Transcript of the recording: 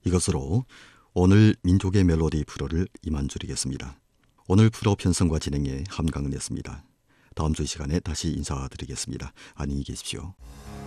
이것으로 오늘 민족의 멜로디 프로를 이만 줄이겠습니다. 오늘 프로 편성과 진행에 함강은했습니다. 다음 주 이 시간에 다시 인사드리겠습니다. 안녕히 계십시오.